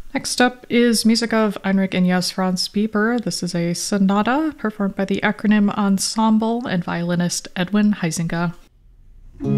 Next up is music of Heinrich Ignaz Franz Bieber. This is a sonata performed by the Acronym Ensemble and violinist Edwin Huizinga.